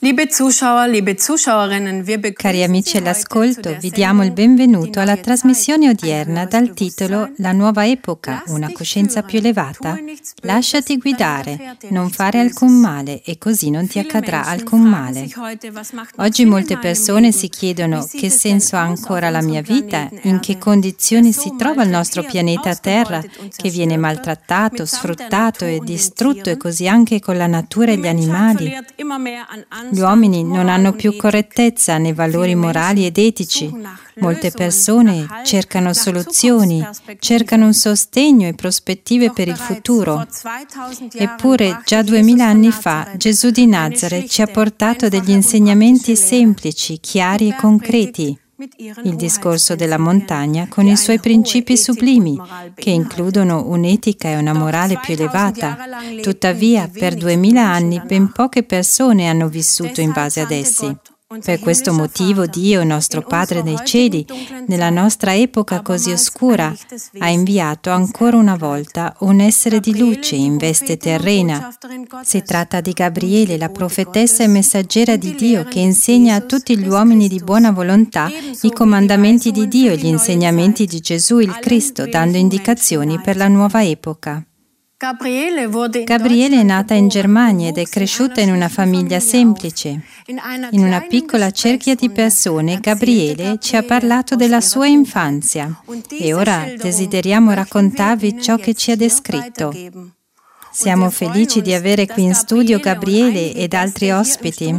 Cari amici all'ascolto, vi diamo il benvenuto alla trasmissione odierna dal titolo La nuova epoca, una coscienza più elevata. Lasciati guidare, non fare alcun male e così non ti accadrà alcun male. Oggi molte persone si chiedono che senso ha ancora la mia vita, in che condizioni si trova il nostro pianeta Terra che viene maltrattato, sfruttato e distrutto e così anche con la natura e gli animali. Gli uomini non hanno più correttezza nei valori morali ed etici. Molte persone cercano soluzioni, cercano un sostegno e prospettive per il futuro. Eppure, già 2000 anni fa, Gesù di Nazareth ci ha portato degli insegnamenti semplici, chiari e concreti. Il discorso della montagna con i suoi principi sublimi, che includono un'etica e una morale più elevata. Tuttavia, per 2000 anni ben poche persone hanno vissuto in base ad essi. Per questo motivo Dio, nostro Padre nei cieli, nella nostra epoca così oscura, ha inviato ancora una volta un essere di luce in veste terrena. Si tratta di Gabriele, la profetessa e messaggera di Dio, che insegna a tutti gli uomini di buona volontà i comandamenti di Dio e gli insegnamenti di Gesù il Cristo, dando indicazioni per la nuova epoca. Gabriele è nata in Germania ed è cresciuta in una famiglia semplice. In una piccola cerchia di persone, Gabriele ci ha parlato della sua infanzia e ora desideriamo raccontarvi ciò che ci ha descritto. Siamo felici di avere qui in studio Gabriele ed altri ospiti.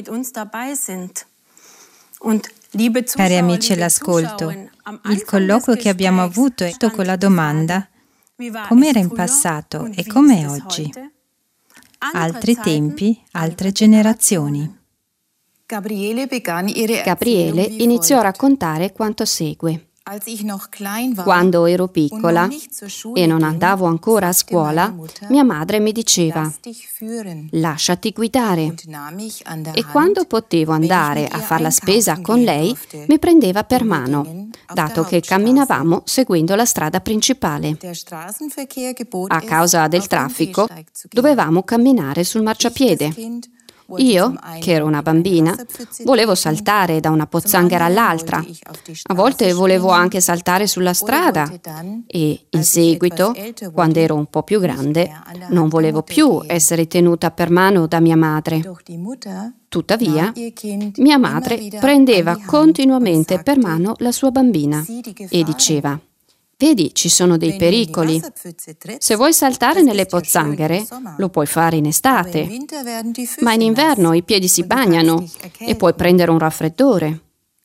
Cari amici all'ascolto, il colloquio che abbiamo avuto è con la domanda: com'era in passato e com'è oggi? Altri tempi, altre generazioni. Gabriele iniziò a raccontare quanto segue. Quando ero piccola e non andavo ancora a scuola, mia madre mi diceva: lasciati guidare. E quando potevo andare a far la spesa con lei, mi prendeva per mano, dato che camminavamo seguendo la strada principale. A causa del traffico, dovevamo camminare sul marciapiede. Io, che ero una bambina, volevo saltare da una pozzanghera all'altra. A volte volevo anche saltare sulla strada e, in seguito, quando ero un po' più grande, non volevo più essere tenuta per mano da mia madre. Tuttavia, mia madre prendeva continuamente per mano la sua bambina e diceva: vedi, ci sono dei pericoli. Se vuoi saltare nelle pozzanghere, lo puoi fare in estate, ma in inverno i piedi si bagnano e puoi prendere un raffreddore.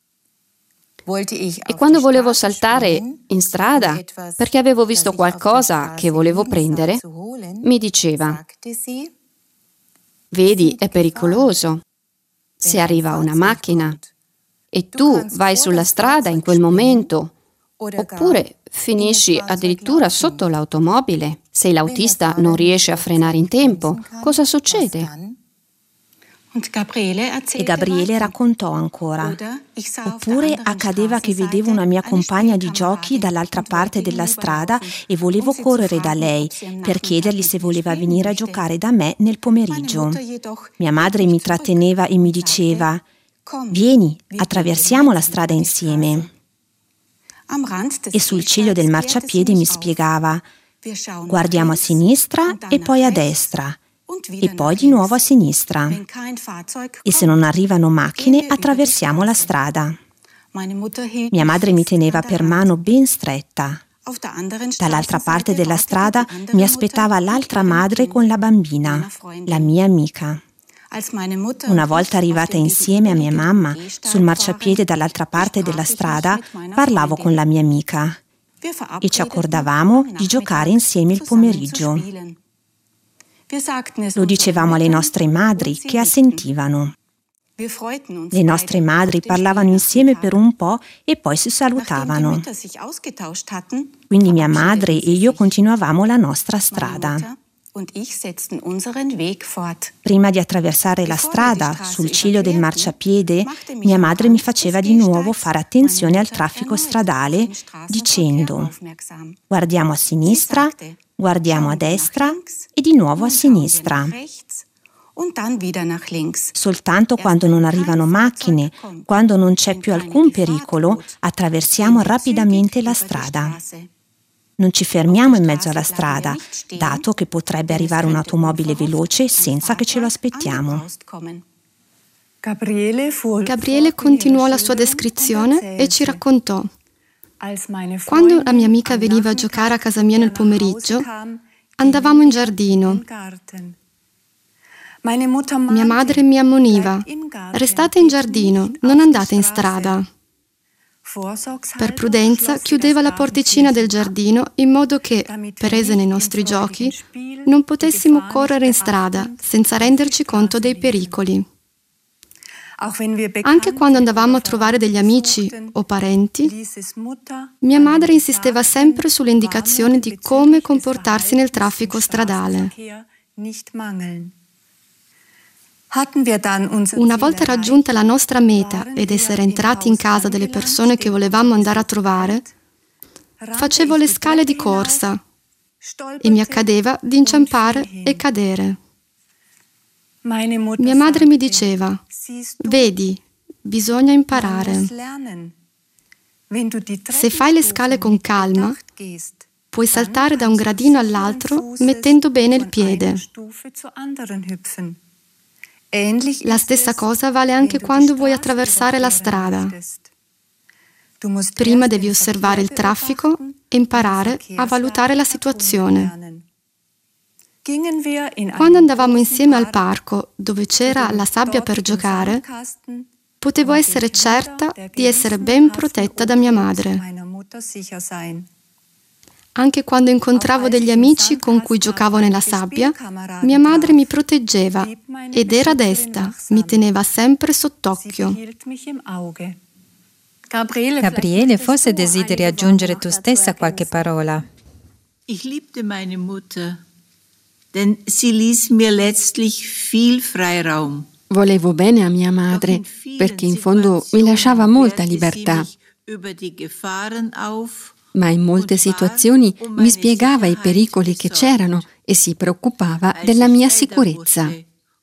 E quando volevo saltare in strada, perché avevo visto qualcosa che volevo prendere, mi diceva: vedi, è pericoloso. Se arriva una macchina e tu vai sulla strada in quel momento, oppure finisci addirittura sotto l'automobile. Se l'autista non riesce a frenare in tempo, cosa succede? E Gabriele raccontò ancora: oppure accadeva che vedevo una mia compagna di giochi dall'altra parte della strada e volevo correre da lei per chiedergli se voleva venire a giocare da me nel pomeriggio. Mia madre mi tratteneva e mi diceva: vieni, attraversiamo la strada insieme. E sul ciglio del marciapiede mi spiegava: guardiamo a sinistra e poi a destra e poi di nuovo a sinistra, e se non arrivano macchine attraversiamo la strada. Mia madre mi teneva per mano ben stretta. Dall'altra parte della strada mi aspettava l'altra madre con la bambina, la mia amica. Una volta arrivata insieme a mia mamma sul marciapiede dall'altra parte della strada, parlavo con la mia amica e ci accordavamo di giocare insieme il pomeriggio. Lo dicevamo alle nostre madri, che assentivano. Le nostre madri parlavano insieme per un po' e poi si salutavano. Quindi mia madre e io continuavamo la nostra strada. Prima di attraversare la strada, sul ciglio del marciapiede, mia madre mi faceva di nuovo fare attenzione al traffico stradale, dicendo: guardiamo a sinistra, guardiamo a destra e di nuovo a sinistra. Soltanto quando non arrivano macchine, quando non c'è più alcun pericolo, attraversiamo rapidamente la strada. Non ci fermiamo in mezzo alla strada, dato che potrebbe arrivare un'automobile veloce senza che ce lo aspettiamo. Gabriele continuò la sua descrizione e ci raccontò: quando la mia amica veniva a giocare a casa mia nel pomeriggio, andavamo in giardino. Mia madre mi ammoniva: restate in giardino, non andate in strada. Per prudenza chiudeva la porticina del giardino in modo che, prese nei nostri giochi, non potessimo correre in strada senza renderci conto dei pericoli. Anche quando andavamo a trovare degli amici o parenti, mia madre insisteva sempre sulle indicazioni di come comportarsi nel traffico stradale. Una volta raggiunta la nostra meta ed essere entrati in casa delle persone che volevamo andare a trovare, facevo le scale di corsa e mi accadeva di inciampare e cadere. Mia madre mi diceva: vedi, bisogna imparare. Se fai le scale con calma, puoi saltare da un gradino all'altro mettendo bene il piede. La stessa cosa vale anche quando vuoi attraversare la strada. Prima devi osservare il traffico e imparare a valutare la situazione. Quando andavamo insieme al parco, dove c'era la sabbia per giocare, potevo essere certa di essere ben protetta da mia madre. Anche quando incontravo degli amici con cui giocavo nella sabbia, mia madre mi proteggeva ed era desta, mi teneva sempre sott'occhio. Gabriele, forse desideri aggiungere tu stessa qualche parola. Ich liebte meine Mutter, denn sie ließ mir letztlich viel Freiraum. Volevo bene a mia madre, perché in fondo mi lasciava molta libertà. Ma in molte situazioni mi spiegava i pericoli che c'erano e si preoccupava della mia sicurezza.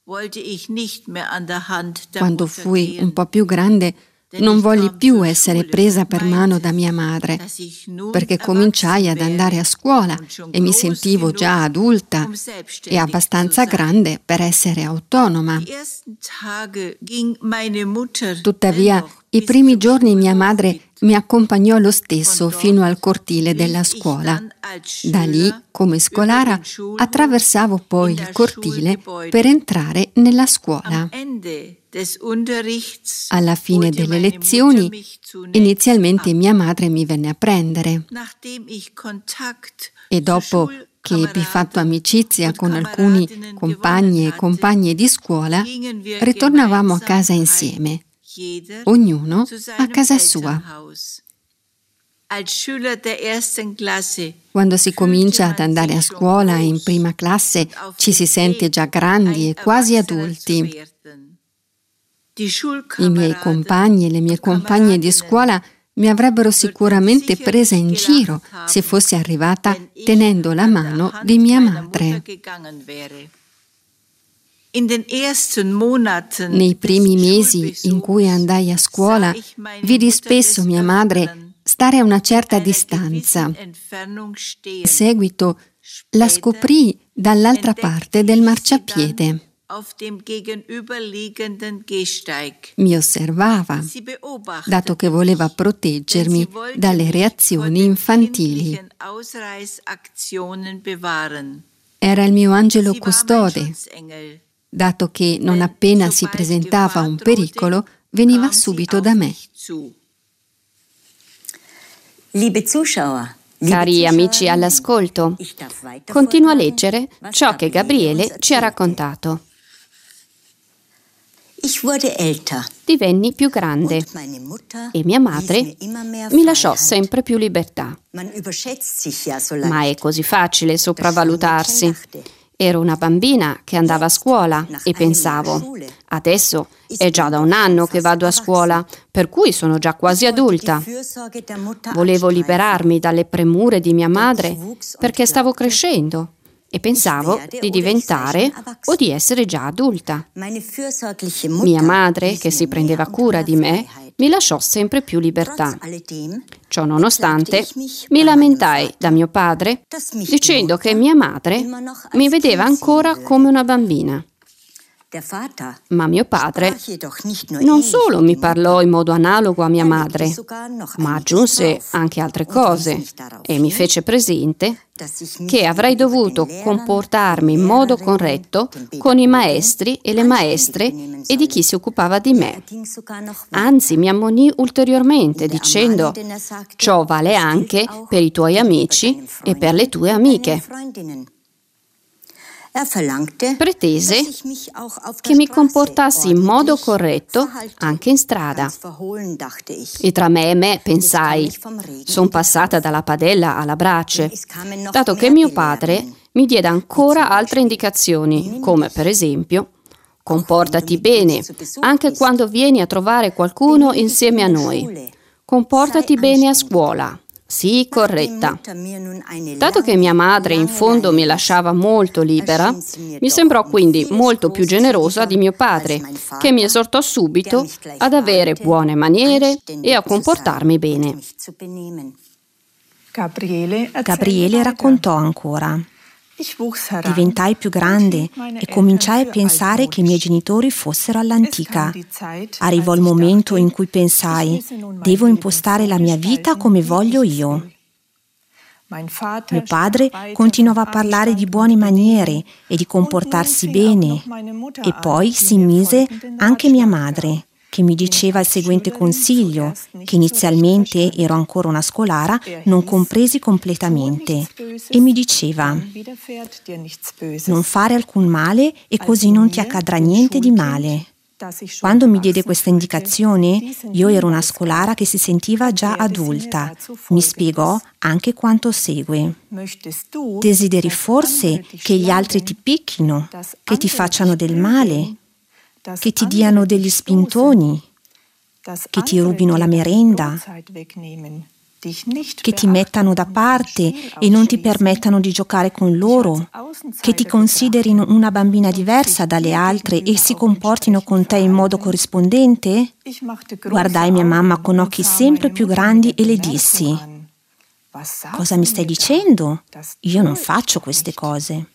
Quando fui un po' più grande, non volli più essere presa per mano da mia madre, perché cominciai ad andare a scuola e mi sentivo già adulta e abbastanza grande per essere autonoma. Tuttavia, i primi giorni mia madre mi accompagnò lo stesso fino al cortile della scuola. Da lì, come scolara, attraversavo poi il cortile per entrare nella scuola. Alla fine delle lezioni, inizialmente mia madre mi venne a prendere e dopo che ebbi fatto amicizia con alcuni compagni e compagne di scuola, ritornavamo a casa insieme, ognuno a casa sua. Quando si comincia ad andare a scuola in prima classe, ci si sente già grandi e quasi adulti. I miei compagni e le mie compagne di scuola mi avrebbero sicuramente presa in giro se fossi arrivata tenendo la mano di mia madre. Nei primi mesi in cui andai a scuola, vidi spesso mia madre stare a una certa distanza. In seguito la scoprii dall'altra parte del marciapiede. Mi osservava, dato che voleva proteggermi dalle reazioni infantili. Era il mio angelo custode, dato che non appena si presentava un pericolo, veniva subito da me. Cari amici all'ascolto, continuo a leggere ciò che Gabriele ci ha raccontato. Divenni più grande e mia madre mi lasciò sempre più libertà. Ma è così facile sopravvalutarsi. Ero una bambina che andava a scuola e pensavo, adesso è già da un anno che vado a scuola, per cui sono già quasi adulta. Volevo liberarmi dalle premure di mia madre perché stavo crescendo e pensavo di diventare o di essere già adulta. Mia madre, che si prendeva cura di me, mi lasciò sempre più libertà. Ciò nonostante, mi lamentai da mio padre dicendo che mia madre mi vedeva ancora come una bambina. Ma mio padre non solo mi parlò in modo analogo a mia madre, ma aggiunse anche altre cose e mi fece presente che avrei dovuto comportarmi in modo corretto con i maestri e le maestre e di chi si occupava di me. Anzi, mi ammonì ulteriormente dicendo: ciò vale anche per i tuoi amici e per le tue amiche. Pretese che mi comportassi in modo corretto anche in strada. E tra me e me pensai, son passata dalla padella alla brace, dato che mio padre mi diede ancora altre indicazioni, come per esempio: comportati bene, anche quando vieni a trovare qualcuno insieme a noi. Comportati bene a scuola. Sii corretta. Dato che mia madre in fondo mi lasciava molto libera, mi sembrò quindi molto più generosa di mio padre, che mi esortò subito ad avere buone maniere e a comportarmi bene. Gabriele raccontò ancora. Diventai più grande e cominciai a pensare che i miei genitori fossero all'antica. Arrivò il momento in cui pensai: devo impostare la mia vita come voglio io. Mio padre continuava a parlare di buone maniere e di comportarsi bene, e poi si mise anche mia madre, che mi diceva il seguente consiglio, che inizialmente ero ancora una scolara, non compresi completamente, e mi diceva: non fare alcun male e così non ti accadrà niente di male. Quando mi diede questa indicazione, io ero una scolara che si sentiva già adulta. Mi spiegò anche quanto segue. Desideri forse che gli altri ti picchino, che ti facciano del male, che ti diano degli spintoni, che ti rubino la merenda, che ti mettano da parte e non ti permettano di giocare con loro, che ti considerino una bambina diversa dalle altre e si comportino con te in modo corrispondente? Guardai mia mamma con occhi sempre più grandi e le dissi: cosa mi stai dicendo? Io non faccio queste cose.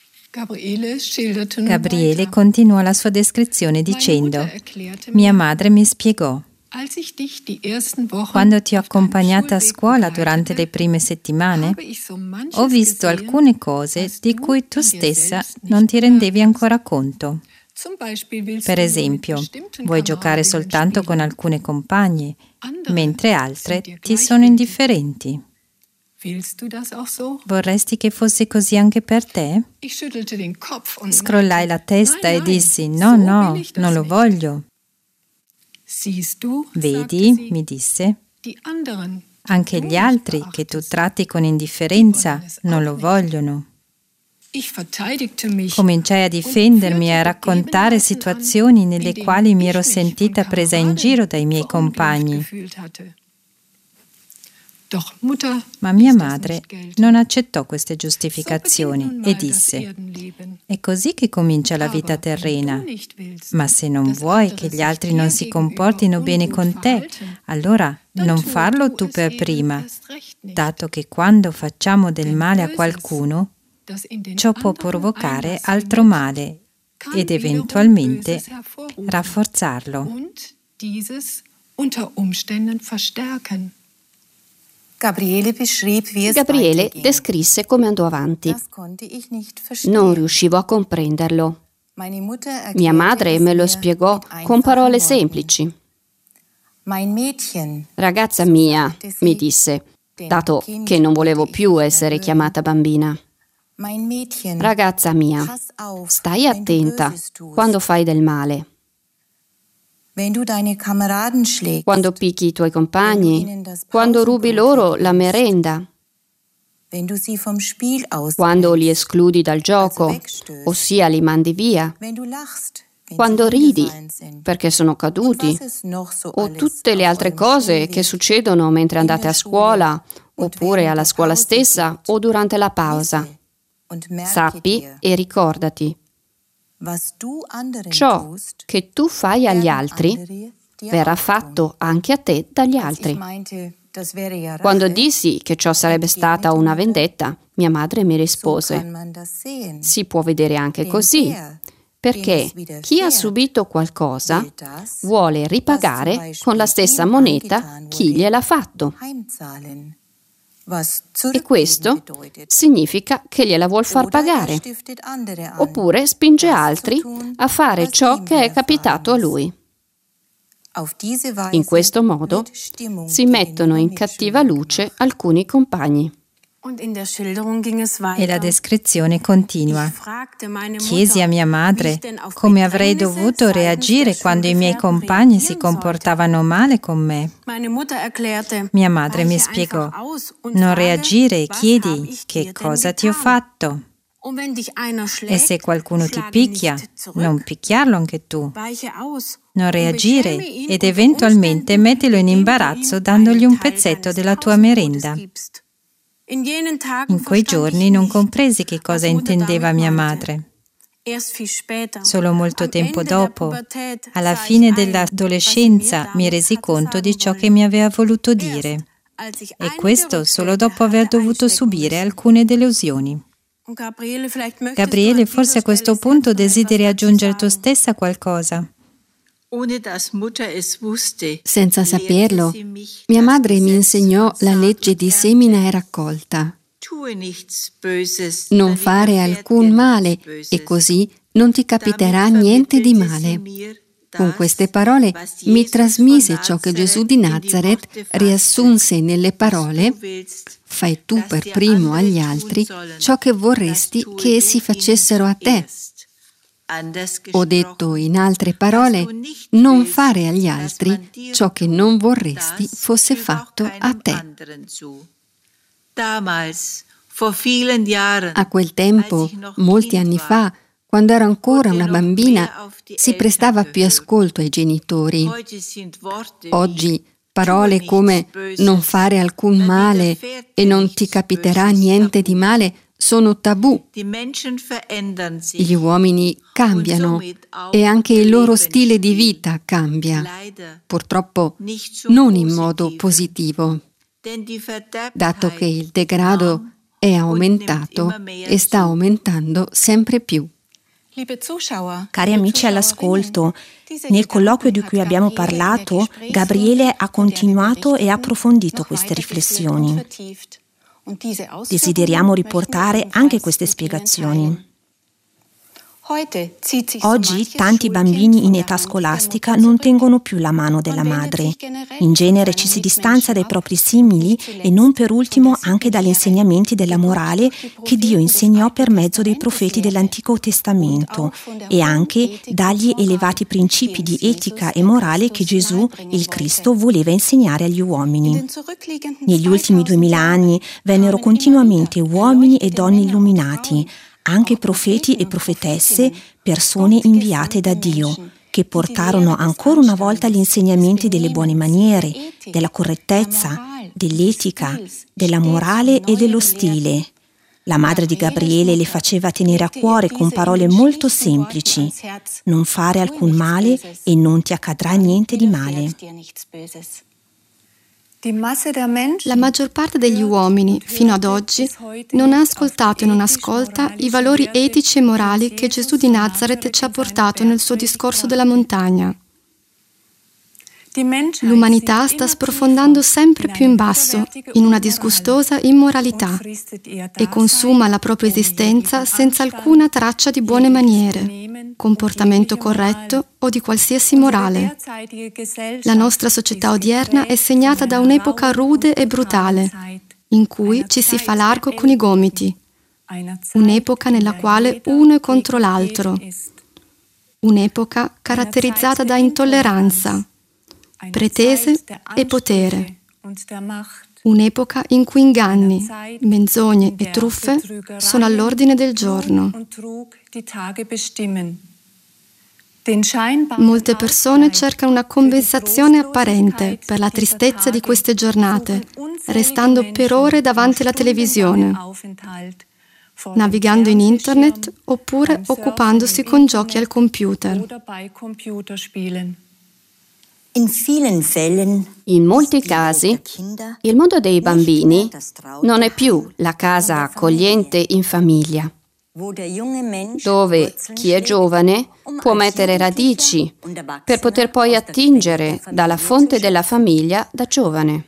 Gabriele continuò la sua descrizione dicendo: mia madre mi spiegò: quando ti ho accompagnata a scuola durante le prime settimane, ho visto alcune cose di cui tu stessa non ti rendevi ancora conto. Per esempio, vuoi giocare soltanto con alcune compagne, mentre altre ti sono indifferenti. Vorresti che fosse così anche per te? Scrollai la testa e dissi: no, non lo voglio. Vedi, mi disse, anche gli altri che tu tratti con indifferenza non lo vogliono. Cominciai a difendermi e a raccontare situazioni nelle quali mi ero sentita presa in giro dai miei compagni. Ma mia madre non accettò queste giustificazioni e disse: è così che comincia la vita terrena, ma se non vuoi che gli altri non si comportino bene con te, allora non farlo tu per prima, dato che quando facciamo del male a qualcuno, ciò può provocare altro male ed eventualmente rafforzarlo. Gabriele descrisse come andò avanti. Non riuscivo a comprenderlo. Mia madre me lo spiegò con parole semplici. Ragazza mia, mi disse, dato che non volevo più essere chiamata bambina. Ragazza mia, stai attenta quando fai del male. Quando picchi i tuoi compagni, quando rubi loro la merenda, quando li escludi dal gioco, ossia li mandi via, quando ridi perché sono caduti, o tutte le altre cose che succedono mentre andate a scuola, oppure alla scuola stessa o durante la pausa. Sappi e ricordati, ciò che tu fai agli altri verrà fatto anche a te dagli altri. Quando dissi che ciò sarebbe stata una vendetta, mia madre mi rispose: si può vedere anche così, perché chi ha subito qualcosa vuole ripagare con la stessa moneta chi gliel'ha fatto. E questo significa che gliela vuol far pagare, oppure spinge altri a fare ciò che è capitato a lui. In questo modo si mettono in cattiva luce alcuni compagni. E la descrizione continua. Chiesi a mia madre come avrei dovuto reagire quando i miei compagni si comportavano male con me. Mia madre mi spiegò: non reagire e chiedi che cosa ti ho fatto. E se qualcuno ti picchia, non picchiarlo anche tu. Non reagire ed eventualmente mettilo in imbarazzo dandogli un pezzetto della tua merenda. In quei giorni non compresi che cosa intendeva mia madre. Solo molto tempo dopo, alla fine dell'adolescenza, mi resi conto di ciò che mi aveva voluto dire. E questo solo dopo aver dovuto subire alcune delusioni. Gabriele, forse a questo punto desideri aggiungere tu stessa qualcosa? Senza saperlo, mia madre mi insegnò la legge di semina e raccolta. Non fare alcun male e così non ti capiterà niente di male. Con queste parole mi trasmise ciò che Gesù di Nazaret riassunse nelle parole: fai tu per primo agli altri ciò che vorresti che essi facessero a te. Ho detto in altre parole, non fare agli altri ciò che non vorresti fosse fatto a te. A quel tempo, molti anni fa, quando ero ancora una bambina, si prestava più ascolto ai genitori. Oggi parole come non fare alcun male e non ti capiterà niente di male sono tabù. Gli uomini cambiano e anche il loro stile di vita cambia, purtroppo non in modo positivo, dato che il degrado è aumentato e sta aumentando sempre più. Cari amici all'ascolto, nel colloquio di cui abbiamo parlato, Gabriele ha continuato e approfondito queste riflessioni. Desideriamo riportare anche queste spiegazioni. Oggi tanti bambini in età scolastica non tengono più la mano della madre. In genere ci si distanzia dai propri simili e non per ultimo anche dagli insegnamenti della morale che Dio insegnò per mezzo dei profeti dell'Antico Testamento e anche dagli elevati principi di etica e morale che Gesù, il Cristo, voleva insegnare agli uomini. Negli ultimi 2000 anni vennero continuamente uomini e donne illuminati, anche profeti e profetesse, persone inviate da Dio, che portarono ancora una volta gli insegnamenti delle buone maniere, della correttezza, dell'etica, della morale e dello stile. La madre di Gabriele le faceva tenere a cuore con parole molto semplici: non fare alcun male e non ti accadrà niente di male. La maggior parte degli uomini, fino ad oggi, non ha ascoltato e non ascolta i valori etici e morali che Gesù di Nazaret ci ha portato nel suo discorso della montagna. L'umanità sta sprofondando sempre più in basso, in una disgustosa immoralità, e consuma la propria esistenza senza alcuna traccia di buone maniere, comportamento corretto o di qualsiasi morale. La nostra società odierna è segnata da un'epoca rude e brutale, in cui ci si fa largo con i gomiti, un'epoca nella quale uno è contro l'altro, un'epoca caratterizzata da intolleranza, pretese e potere. Un'epoca in cui inganni, menzogne e truffe sono all'ordine del giorno. Molte persone cercano una compensazione apparente per la tristezza di queste giornate, restando per ore davanti alla televisione. navigando in internet oppure occupandosi con giochi al computer. In molti casi, il mondo dei bambini non è più la casa accogliente in famiglia, dove chi è giovane può mettere radici per poter poi attingere dalla fonte della famiglia da giovane.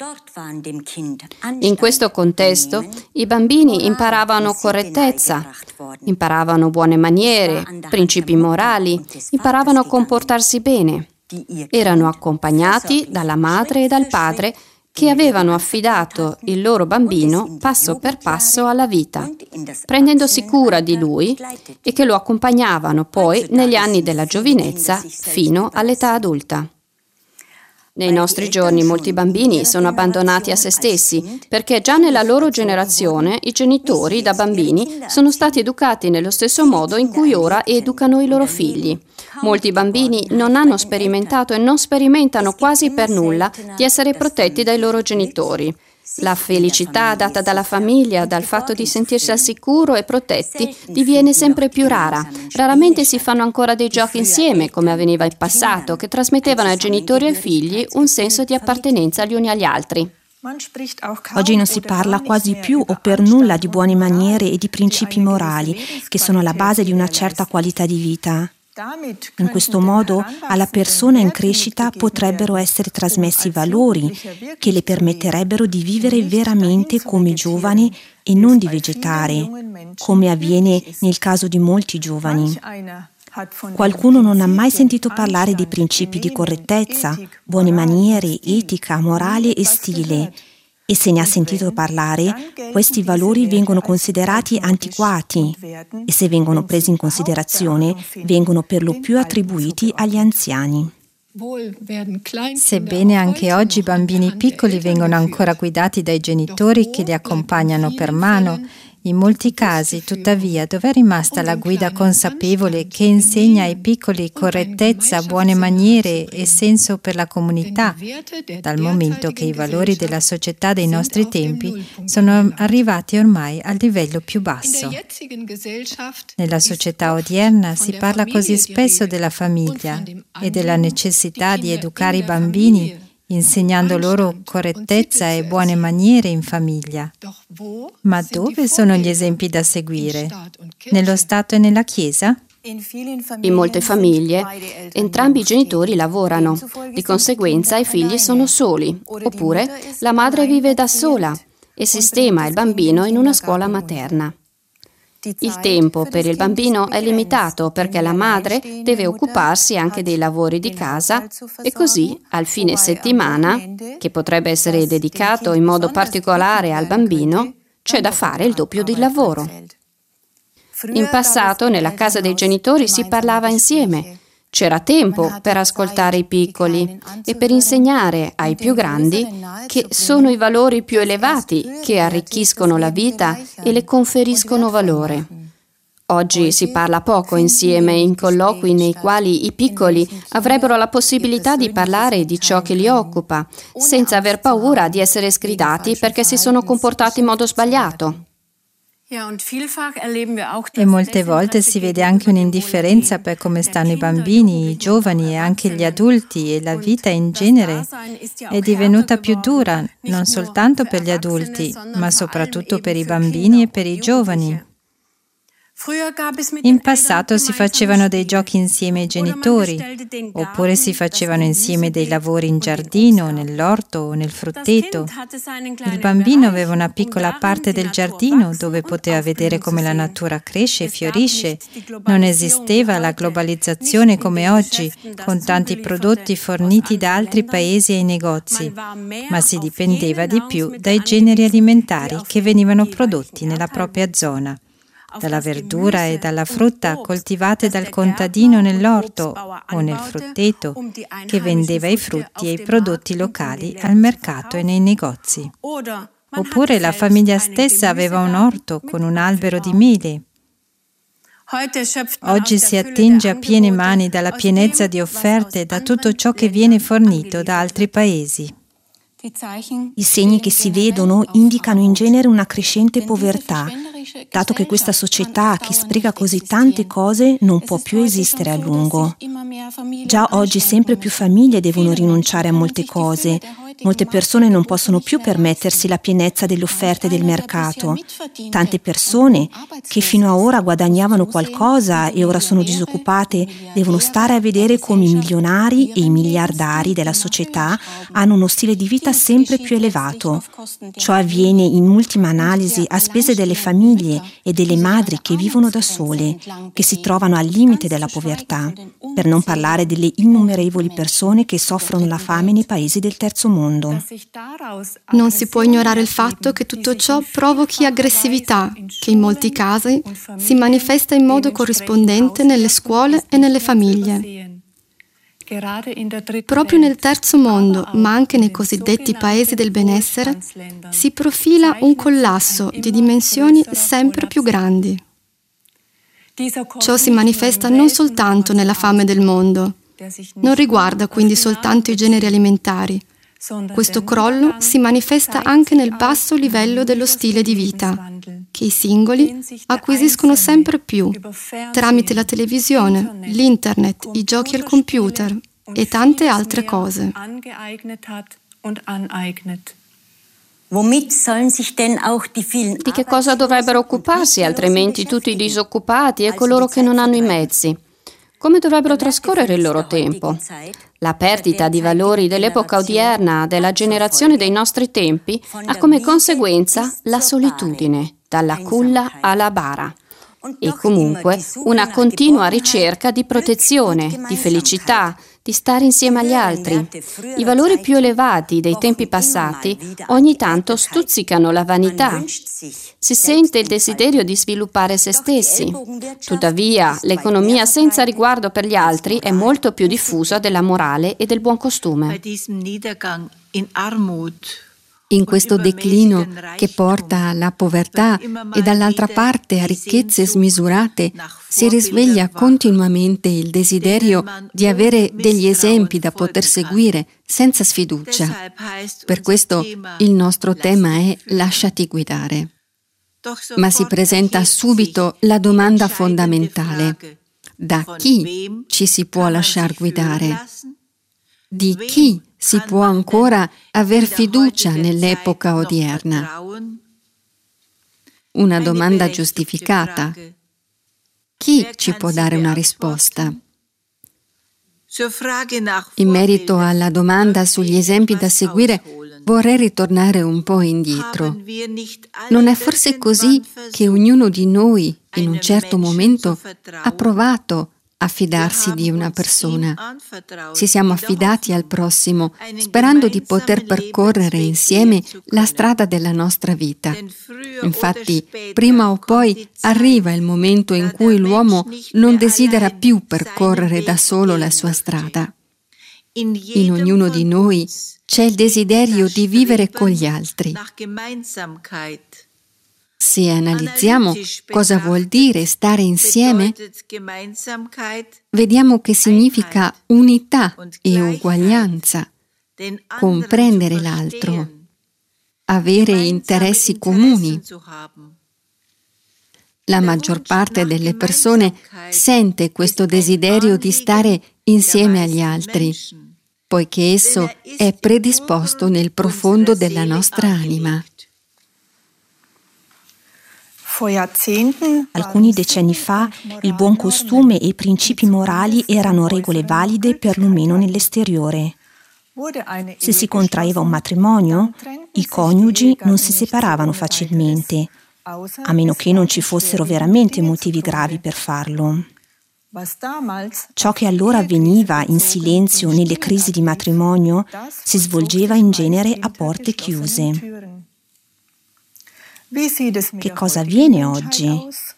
In questo contesto i bambini imparavano correttezza, imparavano buone maniere, principi morali, imparavano a comportarsi bene. Erano accompagnati dalla madre e dal padre che avevano affidato il loro bambino passo per passo alla vita, prendendosi cura di lui e che lo accompagnavano poi negli anni della giovinezza fino all'età adulta. Nei nostri giorni molti bambini sono abbandonati a se stessi perché già nella loro generazione i genitori da bambini sono stati educati nello stesso modo in cui ora educano i loro figli. Molti bambini non hanno sperimentato e non sperimentano quasi per nulla di essere protetti dai loro genitori. La felicità data dalla famiglia, dal fatto di sentirsi al sicuro e protetti, diviene sempre più rara. Raramente si fanno ancora dei giochi insieme, come avveniva in passato, che trasmettevano ai genitori e ai figli un senso di appartenenza gli uni agli altri. Oggi non si parla quasi più o per nulla di buone maniere e di principi morali, che sono la base di una certa qualità di vita. In questo modo alla persona in crescita potrebbero essere trasmessi valori che le permetterebbero di vivere veramente come giovane e non di vegetare, come avviene nel caso di molti giovani. Qualcuno non ha mai sentito parlare dei principi di correttezza, buone maniere, etica, morale e stile. E se ne ha sentito parlare, questi valori vengono considerati antiquati e se vengono presi in considerazione, vengono per lo più attribuiti agli anziani. Sebbene anche oggi i bambini piccoli vengono ancora guidati dai genitori che li accompagnano per mano, in molti casi, tuttavia, dove è rimasta la guida consapevole che insegna ai piccoli correttezza, buone maniere e senso per la comunità, dal momento che i valori della società dei nostri tempi sono arrivati ormai al livello più basso. Nella società odierna si parla così spesso della famiglia e della necessità di educare i bambini insegnando loro correttezza e buone maniere in famiglia. Ma dove sono gli esempi da seguire? Nello Stato e nella Chiesa? In molte famiglie entrambi i genitori lavorano, di conseguenza i figli sono soli, oppure la madre vive da sola e sistema il bambino in una scuola materna. Il tempo per il bambino è limitato perché la madre deve occuparsi anche dei lavori di casa e così al fine settimana, che potrebbe essere dedicato in modo particolare al bambino, c'è da fare il doppio di lavoro. In passato nella casa dei genitori si parlava insieme. C'era tempo per ascoltare i piccoli e per insegnare ai più grandi che sono i valori più elevati che arricchiscono la vita e le conferiscono valore. Oggi si parla poco insieme in colloqui nei quali i piccoli avrebbero la possibilità di parlare di ciò che li occupa, senza aver paura di essere sgridati perché si sono comportati in modo sbagliato. E molte volte si vede anche un'indifferenza per come stanno i bambini, i giovani e anche gli adulti, e la vita in genere è divenuta più dura, non soltanto per gli adulti, ma soprattutto per i bambini e per i giovani. In passato si facevano dei giochi insieme ai genitori, oppure si facevano insieme dei lavori in giardino, nell'orto o nel frutteto. Il bambino aveva una piccola parte del giardino dove poteva vedere come la natura cresce e fiorisce. Non esisteva la globalizzazione come oggi, con tanti prodotti forniti da altri paesi ai negozi, ma si dipendeva di più dai generi alimentari che venivano prodotti nella propria zona, dalla verdura e dalla frutta coltivate dal contadino nell'orto o nel frutteto, che vendeva i frutti e i prodotti locali al mercato e nei negozi. Oppure la famiglia stessa aveva un orto con un albero di mele. Oggi si attinge a piene mani dalla pienezza di offerte da tutto ciò che viene fornito da altri paesi. I segni che si vedono indicano in genere una crescente povertà, dato che questa società che spreca così tante cose non può più esistere a lungo. Già oggi sempre più famiglie devono rinunciare a molte cose. Molte persone non possono più permettersi la pienezza delle offerte del mercato. Tante persone che fino a ora guadagnavano qualcosa e ora sono disoccupate devono stare a vedere come i milionari e i miliardari della società hanno uno stile di vita sempre più elevato. Ciò avviene in ultima analisi a spese delle famiglie e delle madri che vivono da sole, che si trovano al limite della povertà, per non parlare delle innumerevoli persone che soffrono la fame nei paesi del terzo mondo. Non si può ignorare il fatto che tutto ciò provochi aggressività, che in molti casi si manifesta in modo corrispondente nelle scuole e nelle famiglie. Proprio nel terzo mondo, ma anche nei cosiddetti paesi del benessere, si profila un collasso di dimensioni sempre più grandi. Ciò si manifesta non soltanto nella fame del mondo, non riguarda quindi soltanto i generi alimentari. Questo crollo si manifesta anche nel basso livello dello stile di vita, che i singoli acquisiscono sempre più tramite la televisione, l'internet, i giochi al computer e tante altre cose. Di che cosa dovrebbero occuparsi altrimenti tutti i disoccupati e coloro che non hanno i mezzi? Come dovrebbero trascorrere il loro tempo? La perdita di valori dell'epoca odierna, della generazione dei nostri tempi, ha come conseguenza la solitudine, dalla culla alla bara. E comunque una continua ricerca di protezione, di felicità, di stare insieme agli altri. I valori più elevati dei tempi passati ogni tanto stuzzicano la vanità. Si sente il desiderio di sviluppare se stessi. Tuttavia, l'economia senza riguardo per gli altri è molto più diffusa della morale e del buon costume. In questo declino che porta alla povertà e dall'altra parte a ricchezze smisurate, si risveglia continuamente il desiderio di avere degli esempi da poter seguire senza sfiducia. Per questo il nostro tema è lasciati guidare. Ma si presenta subito la domanda fondamentale: da chi ci si può lasciar guidare? Di chi si può ancora aver fiducia nell'epoca odierna? Una domanda giustificata. Chi ci può dare una risposta? In merito alla domanda sugli esempi da seguire, vorrei ritornare un po' indietro. Non è forse così che ognuno di noi, in un certo momento, ha provato a fidarsi di una persona? Ci siamo affidati al prossimo, sperando di poter percorrere insieme la strada della nostra vita. Infatti, prima o poi arriva il momento in cui l'uomo non desidera più percorrere da solo la sua strada. In ognuno di noi c'è il desiderio di vivere con gli altri. Se analizziamo cosa vuol dire stare insieme, vediamo che significa unità e uguaglianza, comprendere l'altro, avere interessi comuni. La maggior parte delle persone sente questo desiderio di stare insieme agli altri, poiché esso è predisposto nel profondo della nostra anima. Alcuni decenni fa il buon costume e i principi morali erano regole valide perlomeno nell'esteriore. Se si contraeva un matrimonio, i coniugi non si separavano facilmente, a meno che non ci fossero veramente motivi gravi per farlo. Ciò che allora avveniva in silenzio nelle crisi di matrimonio si svolgeva in genere a porte chiuse. Che cosa avviene oggi?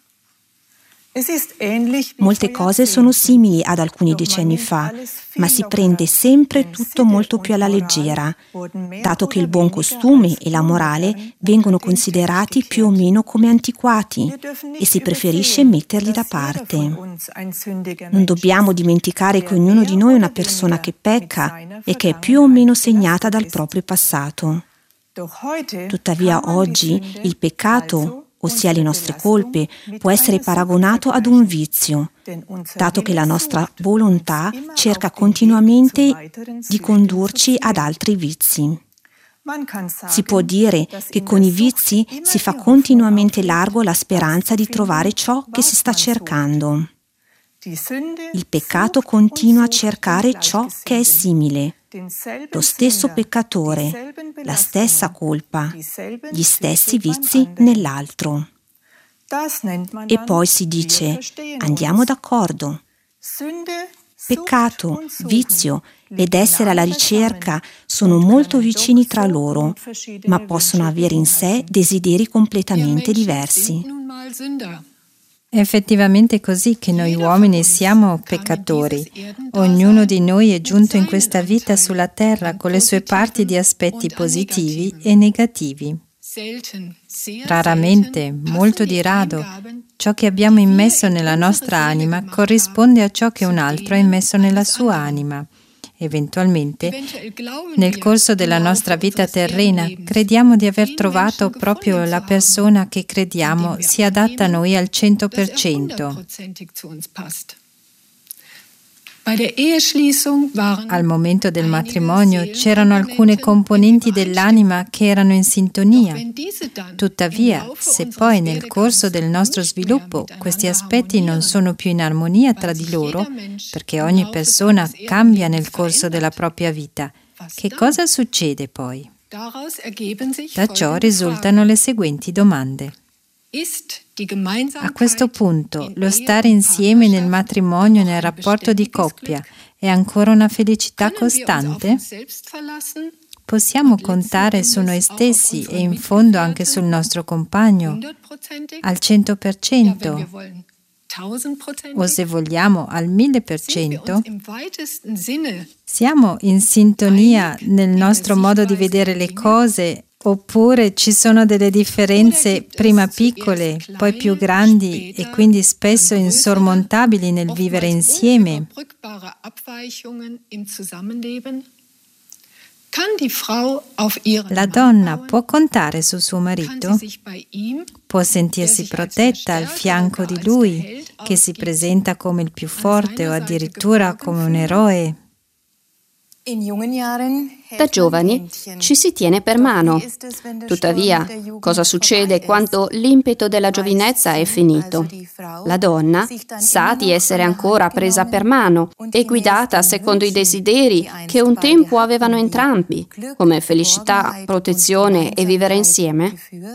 Molte cose sono simili ad alcuni decenni fa, ma si prende sempre tutto molto più alla leggera, dato che il buon costume e la morale vengono considerati più o meno come antiquati e si preferisce metterli da parte. Non dobbiamo dimenticare che ognuno di noi è una persona che pecca e che è più o meno segnata dal proprio passato. Tuttavia oggi il peccato ossia le nostre colpe, può essere paragonato ad un vizio, dato che la nostra volontà cerca continuamente di condurci ad altri vizi. Si può dire che con i vizi si fa continuamente largo la speranza di trovare ciò che si sta cercando. Il peccato continua a cercare ciò che è simile, lo stesso peccatore, la stessa colpa, gli stessi vizi nell'altro. E poi si dice: andiamo d'accordo. Peccato, vizio ed essere alla ricerca sono molto vicini tra loro, ma possono avere in sé desideri completamente diversi. È effettivamente così che noi uomini siamo peccatori. Ognuno di noi è giunto in questa vita sulla terra con le sue parti di aspetti positivi e negativi. Raramente, molto di rado, ciò che abbiamo immesso nella nostra anima corrisponde a ciò che un altro ha immesso nella sua anima. Eventualmente, nel corso della nostra vita terrena, crediamo di aver trovato proprio la persona che crediamo sia adatta a noi al 100%. Al momento del matrimonio c'erano alcune componenti dell'anima che erano in sintonia. Tuttavia, se poi nel corso del nostro sviluppo questi aspetti non sono più in armonia tra di loro, perché ogni persona cambia nel corso della propria vita, che cosa succede poi? Da ciò risultano le seguenti domande. A questo punto, lo stare insieme nel matrimonio, nel rapporto di coppia, è ancora una felicità costante? Possiamo contare su noi stessi e in fondo anche sul nostro compagno al 100%? O se vogliamo al 1000%? Siamo in sintonia nel nostro modo di vedere le cose? Oppure ci sono delle differenze prima piccole, poi più grandi e quindi spesso insormontabili nel vivere insieme? La donna può contare su suo marito? Può sentirsi protetta al fianco di lui, che si presenta come il più forte o addirittura come un eroe? Da giovani ci si tiene per mano. Tuttavia, cosa succede quando l'impeto della giovinezza è finito? La donna sa di essere ancora presa per mano e guidata secondo i desideri che un tempo avevano entrambi, come felicità, protezione e vivere insieme?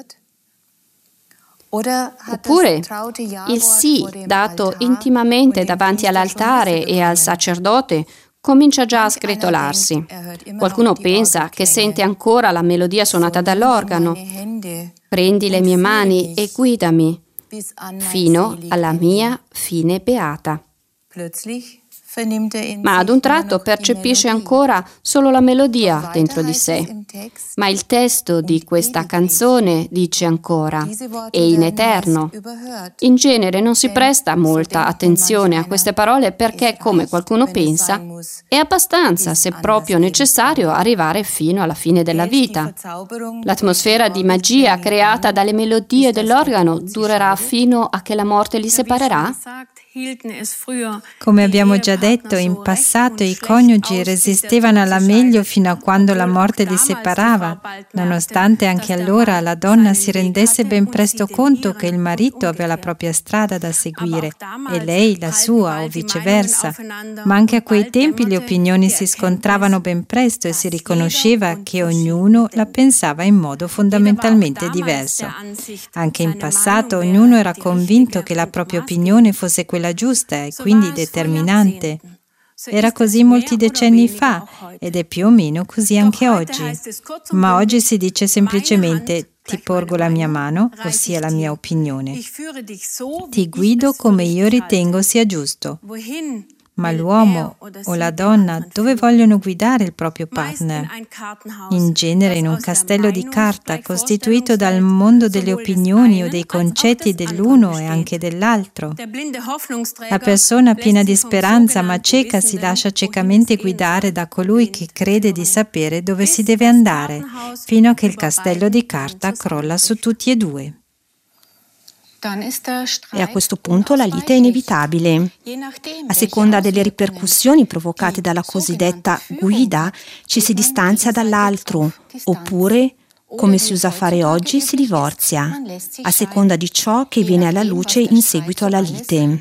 Oppure il sì dato intimamente davanti all'altare e al sacerdote comincia già a sgretolarsi. Qualcuno pensa che sente ancora la melodia suonata dall'organo. Prendi le mie mani e guidami fino alla mia fine beata. Ma ad un tratto percepisce ancora solo la melodia dentro di sé. Ma il testo di questa canzone dice ancora: e in eterno. In genere non si presta molta attenzione a queste parole perché, come qualcuno pensa, è abbastanza, se proprio necessario, arrivare fino alla fine della vita. L'atmosfera di magia creata dalle melodie dell'organo durerà fino a che la morte li separerà? Come abbiamo già detto, in passato i coniugi resistevano alla meglio fino a quando la morte li separava, nonostante anche allora la donna si rendesse ben presto conto che il marito aveva la propria strada da seguire e lei la sua o viceversa. Ma anche a quei tempi le opinioni si scontravano ben presto e si riconosceva che ognuno la pensava in modo fondamentalmente diverso. Anche in passato ognuno era convinto che la propria opinione fosse quella giusta e quindi determinante. Era così molti decenni fa ed è più o meno così anche oggi. Ma oggi si dice semplicemente: ti porgo la mia mano, ossia la mia opinione. Ti guido come io ritengo sia giusto. Ma l'uomo o la donna dove vogliono guidare il proprio partner? In genere in un castello di carta costituito dal mondo delle opinioni o dei concetti dell'uno e anche dell'altro. La persona piena di speranza ma cieca si lascia ciecamente guidare da colui che crede di sapere dove si deve andare, fino a che il castello di carta crolla su tutti e due. E a questo punto la lite è inevitabile. A seconda delle ripercussioni provocate dalla cosiddetta guida, ci si distanzia dall'altro, oppure, come si usa fare oggi, si divorzia, a seconda di ciò che viene alla luce in seguito alla lite.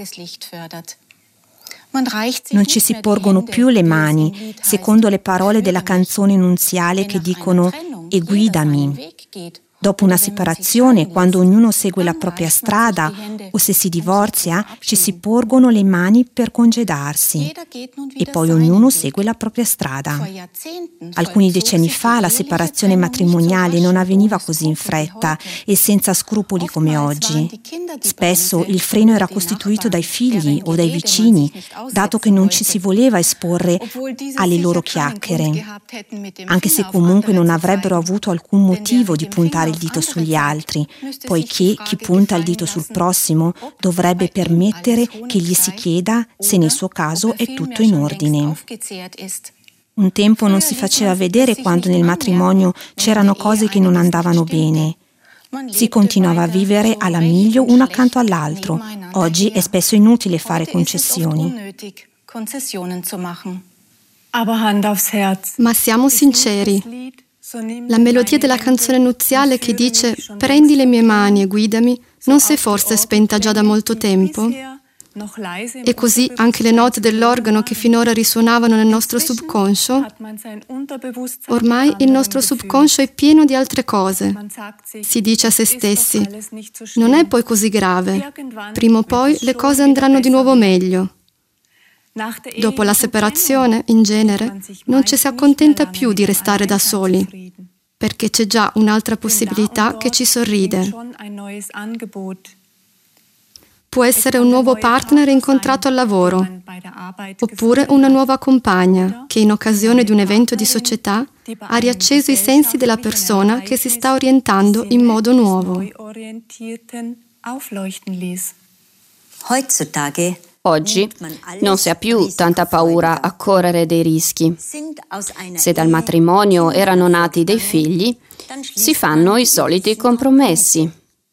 Non ci si porgono più le mani, secondo le parole della canzone nuziale che dicono «E guidami». Dopo una separazione, quando ognuno segue la propria strada o se si divorzia, ci si porgono le mani per congedarsi e poi ognuno segue la propria strada. Alcuni decenni fa la separazione matrimoniale non avveniva così in fretta e senza scrupoli come oggi. Spesso il freno era costituito dai figli o dai vicini, dato che non ci si voleva esporre alle loro chiacchiere, anche se comunque non avrebbero avuto alcun motivo di puntare il dito sugli altri, poiché chi punta il dito sul prossimo dovrebbe permettere che gli si chieda se nel suo caso è tutto in ordine. Un tempo non si faceva vedere quando nel matrimonio c'erano cose che non andavano bene. Si continuava a vivere alla miglio uno accanto all'altro. Oggi è spesso inutile fare concessioni. Ma siamo sinceri. La melodia della canzone nuziale che dice «Prendi le mie mani e guidami» non si è forse spenta già da molto tempo? E così anche le note dell'organo che finora risuonavano nel nostro subconscio? Ormai il nostro subconscio è pieno di altre cose. Si dice a se stessi «Non è poi così grave, prima o poi le cose andranno di nuovo meglio». Dopo la separazione, in genere, non ci si accontenta più di restare da soli, perché c'è già un'altra possibilità che ci sorride. Può essere un nuovo partner incontrato al lavoro, oppure una nuova compagna che in occasione di un evento di società ha riacceso i sensi della persona che si sta orientando in modo nuovo. Oggi non si ha più tanta paura a correre dei rischi. Se dal matrimonio erano nati dei figli, si fanno i soliti compromessi.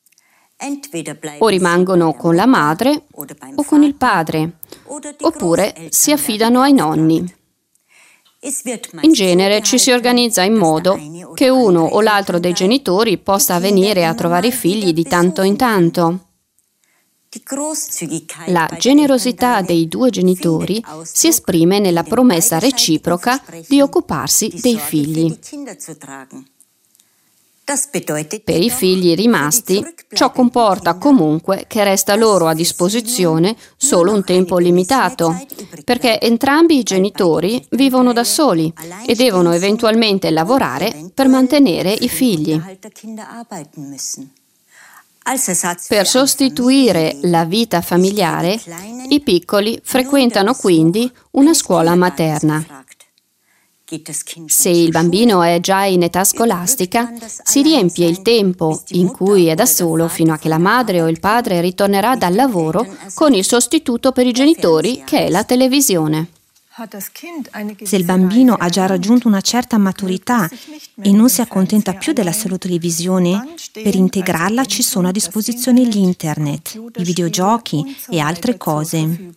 O rimangono con la madre o con il padre, oppure si affidano ai nonni. In genere ci si organizza in modo che uno o l'altro dei genitori possa venire a trovare i figli di tanto in tanto. La generosità dei due genitori si esprime nella promessa reciproca di occuparsi dei figli. Per i figli rimasti, ciò comporta comunque che resta loro a disposizione solo un tempo limitato, perché entrambi i genitori vivono da soli e devono eventualmente lavorare per mantenere i figli. Per sostituire la vita familiare, i piccoli frequentano quindi una scuola materna. Se il bambino è già in età scolastica, si riempie il tempo in cui è da solo fino a che la madre o il padre ritornerà dal lavoro con il sostituto per i genitori, che è la televisione. Se il bambino ha già raggiunto una certa maturità e non si accontenta più della sola televisione, per integrarla ci sono a disposizione l'internet, i videogiochi e altre cose.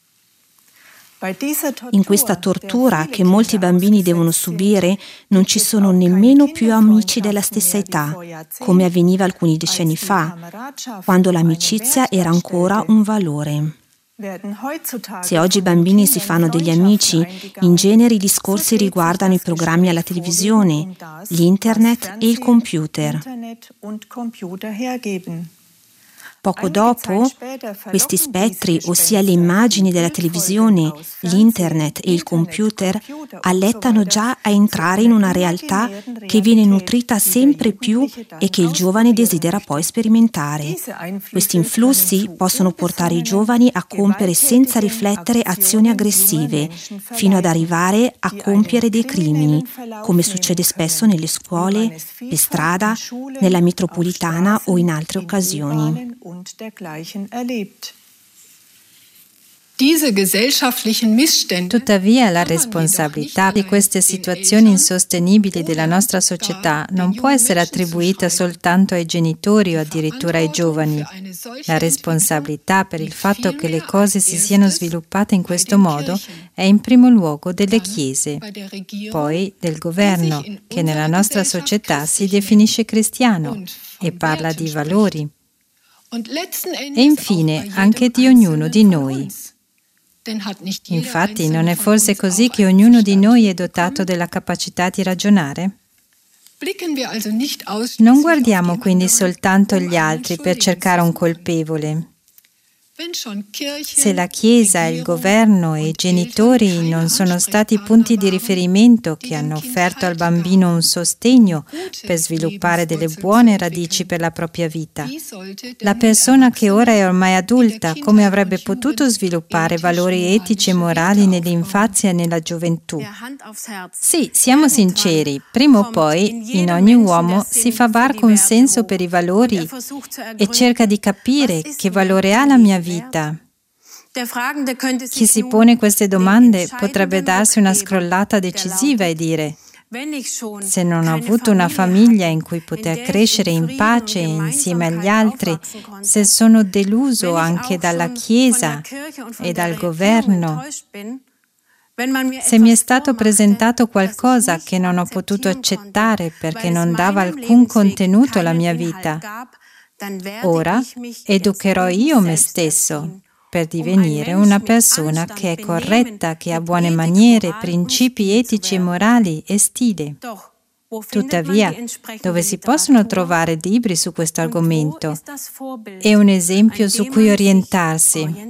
In questa tortura che molti bambini devono subire non ci sono nemmeno più amici della stessa età, come avveniva alcuni decenni fa, quando l'amicizia era ancora un valore. Se oggi i bambini si fanno degli amici, in genere i discorsi riguardano i programmi alla televisione, l'internet e il computer. Poco dopo, questi spettri, ossia le immagini della televisione, l'internet e il computer, allettano già a entrare in una realtà che viene nutrita sempre più e che il giovane desidera poi sperimentare. Questi influssi possono portare i giovani a compiere senza riflettere azioni aggressive, fino ad arrivare a compiere dei crimini, come succede spesso nelle scuole, per strada, nella metropolitana o in altre occasioni. Tuttavia, la responsabilità di queste situazioni insostenibili della nostra società non può essere attribuita soltanto ai genitori o addirittura ai giovani. La responsabilità per il fatto che le cose si siano sviluppate in questo modo è in primo luogo delle chiese, poi del governo, che nella nostra società si definisce cristiano e parla di valori, e infine anche di ognuno di noi. Infatti, non è forse così che ognuno di noi è dotato della capacità di ragionare? Non guardiamo quindi soltanto gli altri per cercare un colpevole. Se la Chiesa, il governo e i genitori non sono stati punti di riferimento che hanno offerto al bambino un sostegno per sviluppare delle buone radici per la propria vita, la persona che ora è ormai adulta, come avrebbe potuto sviluppare valori etici e morali nell'infanzia e nella gioventù? Sì, siamo sinceri, prima o poi in ogni uomo si fa varco un senso per i valori e cerca di capire che valore ha la mia vita. Chi si pone queste domande potrebbe darsi una scrollata decisiva e dire: se non ho avuto una famiglia in cui poter crescere in pace insieme agli altri, se sono deluso anche dalla Chiesa e dal governo, se mi è stato presentato qualcosa che non ho potuto accettare perché non dava alcun contenuto alla mia vita, ora educherò io me stesso per divenire una persona che è corretta, che ha buone maniere, principi etici e morali e stile. Tuttavia, dove si possono trovare libri su questo argomento e un esempio su cui orientarsi?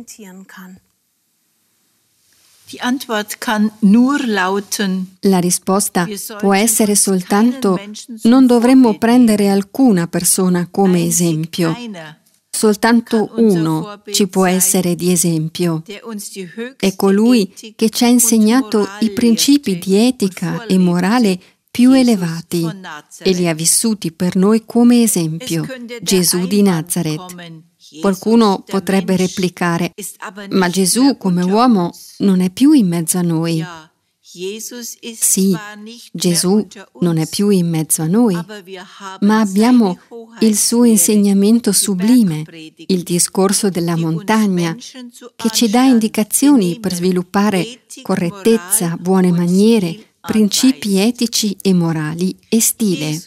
La risposta può essere soltanto: non dovremmo prendere alcuna persona come esempio. Soltanto uno ci può essere di esempio. È colui che ci ha insegnato i principi di etica e morale più elevati e li ha vissuti per noi come esempio: Gesù di Nazaret. Qualcuno potrebbe replicare: ma Gesù come uomo non è più in mezzo a noi. Sì, Gesù non è più in mezzo a noi, ma abbiamo il suo insegnamento sublime, il discorso della montagna, che ci dà indicazioni per sviluppare correttezza, buone maniere, principi etici e morali e stile.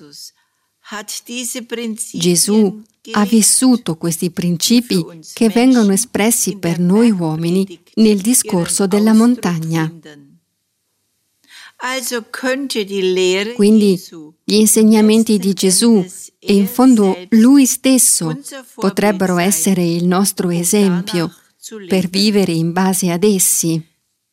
Gesù ha vissuto questi principi che vengono espressi per noi uomini nel discorso della montagna. Quindi gli insegnamenti di Gesù e in fondo Lui stesso potrebbero essere il nostro esempio per vivere in base ad essi.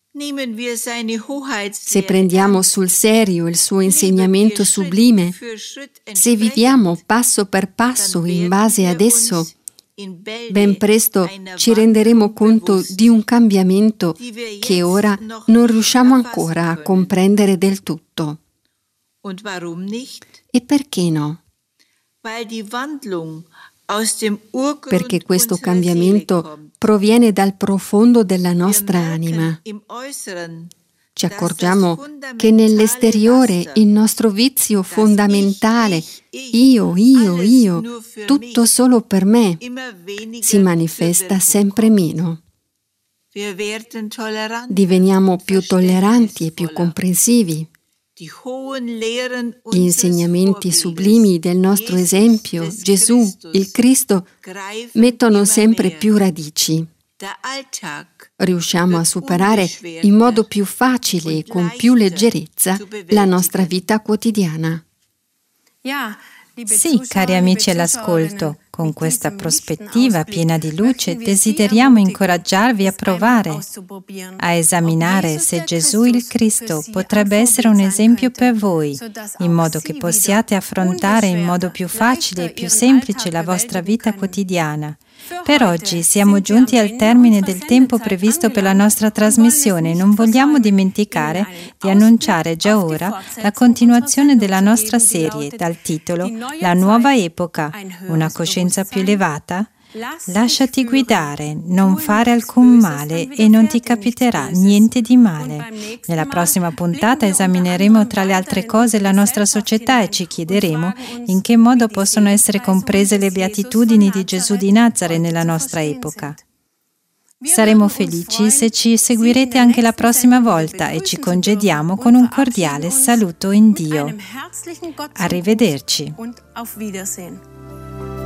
Se prendiamo sul serio il suo insegnamento sublime, se viviamo passo per passo in base ad esso, ben presto ci renderemo conto di un cambiamento che ora non riusciamo ancora a comprendere del tutto. E perché no? Perché questo cambiamento proviene dal profondo della nostra anima. Ci accorgiamo che nell'esteriore il nostro vizio fondamentale, io, tutto solo per me, si manifesta sempre meno. Diveniamo più tolleranti e più comprensivi. Gli insegnamenti sublimi del nostro esempio, Gesù, il Cristo, mettono sempre più radici. Riusciamo a superare in modo più facile e con più leggerezza la nostra vita quotidiana. Sì, cari amici all'ascolto, con questa prospettiva piena di luce desideriamo incoraggiarvi a provare, a esaminare se Gesù il Cristo potrebbe essere un esempio per voi, in modo che possiate affrontare in modo più facile e più semplice la vostra vita quotidiana. Per oggi siamo giunti al termine del tempo previsto per la nostra trasmissione e non vogliamo dimenticare di annunciare già ora la continuazione della nostra serie dal titolo La nuova epoca, una coscienza più elevata. Lasciati guidare, non fare alcun male e non ti capiterà niente di male. Nella prossima puntata esamineremo tra le altre cose la nostra società e ci chiederemo in che modo possono essere comprese le beatitudini di Gesù di Nazaret nella nostra epoca. Saremo felici se ci seguirete anche la prossima volta e ci congediamo con un cordiale saluto in Dio. Arrivederci.